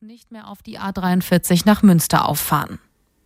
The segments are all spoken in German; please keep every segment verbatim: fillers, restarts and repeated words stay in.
nicht mehr auf die A dreiundvierzig nach Münster auffahren.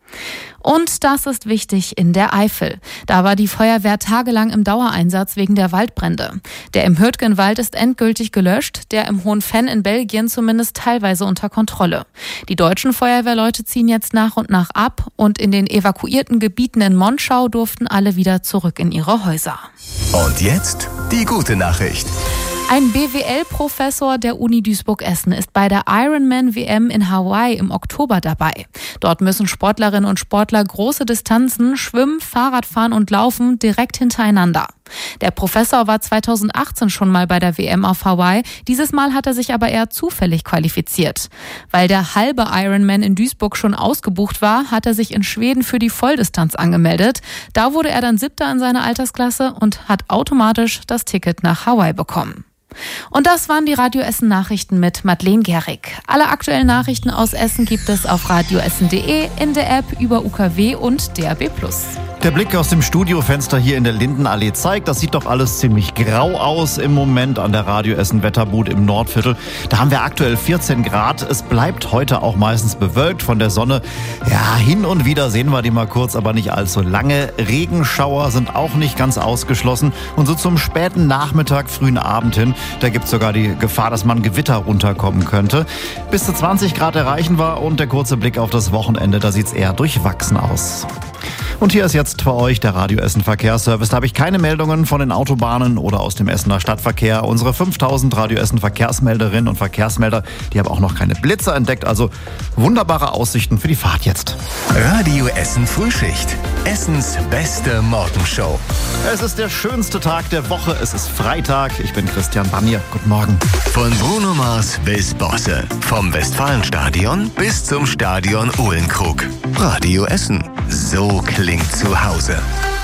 Und das ist wichtig in der Eifel. Da war die Feuerwehr tagelang im Dauereinsatz wegen der Waldbrände. Der im Hürtgenwald ist endgültig gelöscht, der im Hohenfenn in Belgien zumindest teilweise unter Kontrolle. Die deutschen Feuerwehrleute ziehen jetzt nach und nach ab und in den evakuierten Gebieten in Monschau durften alle wieder zurück in ihre Häuser. Und jetzt die gute Nachricht. Ein B W L-Professor der Uni Duisburg-Essen ist bei der Ironman-W M in Hawaii im Oktober dabei. Dort müssen Sportlerinnen und Sportler große Distanzen, Schwimmen, Fahrradfahren und Laufen direkt hintereinander. Der Professor war zweitausendachtzehn schon mal bei der W M auf Hawaii. Dieses Mal hat er sich aber eher zufällig qualifiziert. Weil der halbe Ironman in Duisburg schon ausgebucht war, hat er sich in Schweden für die Volldistanz angemeldet. Da wurde er dann Siebter in seiner Altersklasse und hat automatisch das Ticket nach Hawaii bekommen. Und das waren die Radio Essen Nachrichten mit Madeleine Gehrig. Alle aktuellen Nachrichten aus Essen gibt es auf radioessen punkt de, in der App, über U K W und D A B plus. Der Blick aus dem Studiofenster hier in der Lindenallee zeigt, das sieht doch alles ziemlich grau aus im Moment an der Radio Essen Wetterbude im Nordviertel. Da haben wir aktuell vierzehn Grad. Es bleibt heute auch meistens bewölkt von der Sonne. Ja, hin und wieder sehen wir die mal kurz, aber nicht allzu lange. Regenschauer sind auch nicht ganz ausgeschlossen. Und so zum späten Nachmittag, frühen Abend hin, da gibt es sogar die Gefahr, dass man Gewitter runterkommen könnte. Bis zu zwanzig Grad erreichen wir und der kurze Blick auf das Wochenende, da sieht es eher durchwachsen aus. Und hier ist jetzt für euch der Radio Essen Verkehrsservice. Da habe ich keine Meldungen von den Autobahnen oder aus dem Essener Stadtverkehr. Unsere fünftausend Radio Essen Verkehrsmelderinnen und Verkehrsmelder, die haben auch noch keine Blitzer entdeckt. Also wunderbare Aussichten für die Fahrt jetzt. Radio Essen Frühschicht. Essens beste Morgenshow. Es ist der schönste Tag der Woche. Es ist Freitag. Ich bin Christian Banier. Guten Morgen. Von Bruno Mars bis Bosse. Vom Westfalenstadion bis zum Stadion Uhlenkrug. Radio Essen. So klingt zu Hause.